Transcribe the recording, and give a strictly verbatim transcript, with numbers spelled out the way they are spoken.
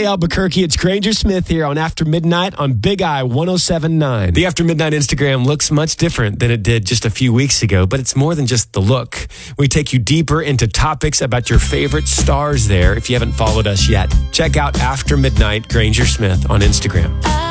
Hey, Albuquerque, it's Granger Smith here on After Midnight on Big I one oh seven point nine. The After Midnight Instagram looks much different than it did just a few weeks ago, but it's more than just the look. We take you deeper into topics about your favorite stars there if you haven't followed us yet. Check out After Midnight Granger Smith on Instagram.